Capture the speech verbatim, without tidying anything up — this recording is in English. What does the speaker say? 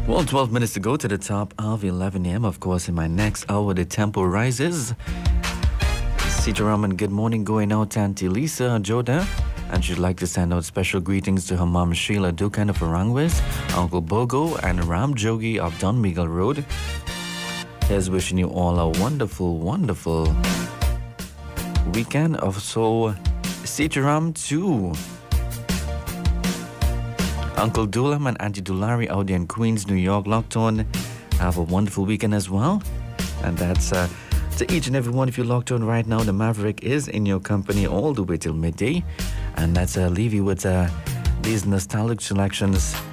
Well, twelve minutes to go to the top of eleven a.m. Of course, in my next hour, the tempo rises. Sitaraman, good morning going out to Auntie Lisa Joda. And she'd like to send out special greetings to her mom Sheila Dukan of Arangwes, Uncle Bogo, and Ram Jogi of Don Miguel Road. Here's wishing you all a wonderful, wonderful weekend of so Sitaram to Uncle Dulam and Auntie Dulari out there in Queens, New York, locked on. Have a wonderful weekend as well. And that's uh, to each and every one of you locked on right now. The Maverick is in your company all the way till midday. And that's uh, leave you with uh, these nostalgic selections